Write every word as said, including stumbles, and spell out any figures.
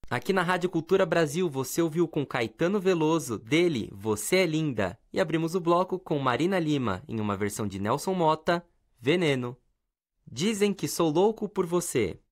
Aqui na Rádio Cultura Brasil, você ouviu com Caetano Veloso, dele, Você é Linda. E abrimos o bloco com Marina Lima, em uma versão de Nelson Motta, Veneno. Dizem que sou louco por você.